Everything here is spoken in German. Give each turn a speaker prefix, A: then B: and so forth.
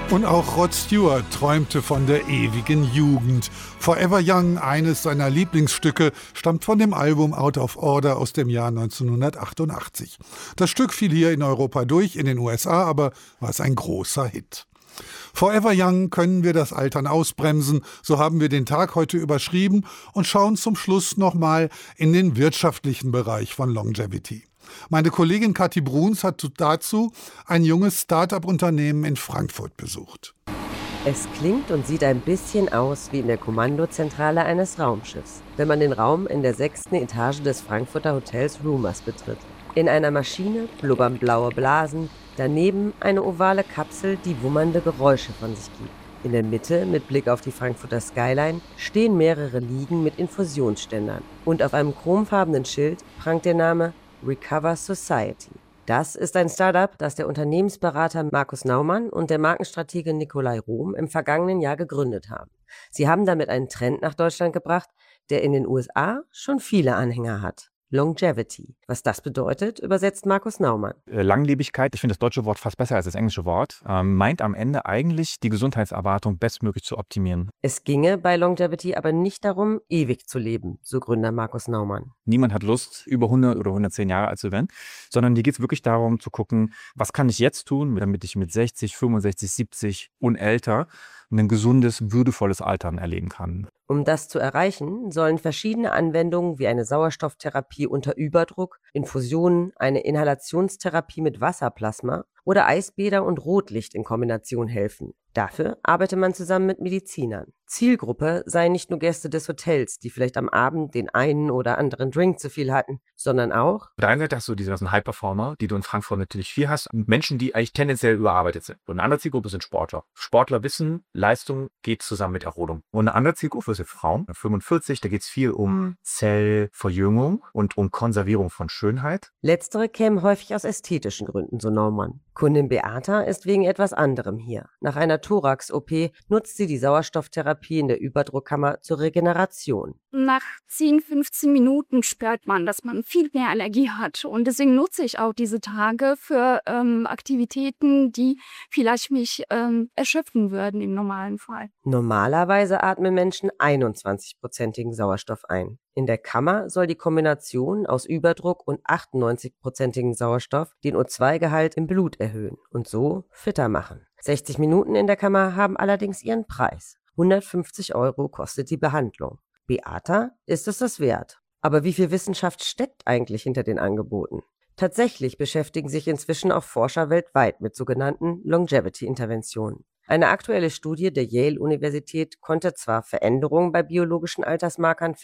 A: Und auch Rod Stewart träumte von der ewigen Jugend. Forever Young, eines seiner Lieblingsstücke, stammt von dem Album Out of Order aus dem Jahr 1988. Das Stück fiel hier in Europa durch, in den USA aber war es ein großer Hit. Forever Young können wir das Altern ausbremsen, so haben wir den Tag heute überschrieben und schauen zum Schluss nochmal in den wirtschaftlichen Bereich von Longevity. Meine Kollegin Kathi Bruns hat dazu ein junges Start-up-Unternehmen in Frankfurt besucht.
B: Es klingt und sieht ein bisschen aus wie in der Kommandozentrale eines Raumschiffs, wenn man den Raum in der 6. Etage des Frankfurter Hotels Rumors betritt. In einer Maschine blubbern blaue Blasen, daneben eine ovale Kapsel, die wummernde Geräusche von sich gibt. In der Mitte, mit Blick auf die Frankfurter Skyline, stehen mehrere Liegen mit Infusionsständern. Und auf einem chromfarbenen Schild prangt der Name Recover Society. Das ist ein Startup, das der Unternehmensberater Markus Naumann und der Markenstratege Nikolai Rohm im vergangenen Jahr gegründet haben. Sie haben damit einen Trend nach Deutschland gebracht, der in den USA schon viele Anhänger hat. Longevity. Was das bedeutet, übersetzt Markus Naumann.
C: Langlebigkeit, ich finde das deutsche Wort fast besser als das englische Wort, meint am Ende eigentlich, die Gesundheitserwartung bestmöglich zu optimieren.
B: Es ginge bei Longevity aber nicht darum, ewig zu leben, so Gründer Markus Naumann.
C: Niemand hat Lust, über 100 oder 110 Jahre alt zu werden, sondern hier geht es wirklich darum zu gucken, was kann ich jetzt tun, damit ich mit 60, 65, 70 und älter ein gesundes, würdevolles Altern erleben kann.
B: Um das zu erreichen, sollen verschiedene Anwendungen wie eine Sauerstofftherapie unter Überdruck, Infusionen, eine Inhalationstherapie mit Wasserplasma oder Eisbäder und Rotlicht in Kombination helfen. Dafür arbeitet man zusammen mit Medizinern. Zielgruppe seien nicht nur Gäste des Hotels, die vielleicht am Abend den einen oder anderen Drink zu viel hatten, sondern auch
D: auf der einen Seite hast du diese ganzen High-Performer, die du in Frankfurt natürlich viel hast, Menschen, die eigentlich tendenziell überarbeitet sind. Und eine andere Zielgruppe sind Sportler. Sportler wissen, Leistung geht zusammen mit Erholung. Und eine andere Zielgruppe sind Frauen, 45, da geht es viel um Zellverjüngung und um Konservierung von Schönheit.
B: Letztere kämen häufig aus ästhetischen Gründen, so Naumann. Kundin Beata ist wegen etwas anderem hier. Nach einer Thorax-OP nutzt sie die Sauerstofftherapie in der Überdruckkammer zur Regeneration.
E: Nach 10, 15 Minuten spürt man, dass man viel mehr Energie hat. Und deswegen nutze ich auch diese Tage für Aktivitäten, die vielleicht mich erschöpfen würden im normalen Fall.
B: Normalerweise atmen Menschen 21%igen Sauerstoff ein. In der Kammer soll die Kombination aus Überdruck und 98%igen Sauerstoff den O2-Gehalt im Blut erhöhen und so fitter machen. 60 Minuten in der Kammer haben allerdings ihren Preis. 150 € kostet die Behandlung. Beata ist es das wert. Aber wie viel Wissenschaft steckt eigentlich hinter den Angeboten? Tatsächlich beschäftigen sich inzwischen auch Forscher weltweit mit sogenannten Longevity-Interventionen. Eine aktuelle Studie der Yale-Universität konnte zwar Veränderungen bei biologischen Altersmarkern